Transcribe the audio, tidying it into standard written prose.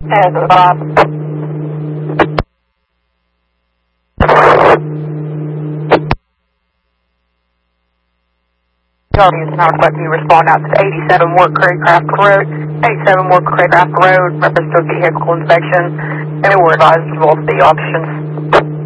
As a Bob. Guardians now requesting you respond out to 87 Work Craycraft Road, 87 Work Craycraft Road, reference to vehicle inspection, and we're advised of both the options.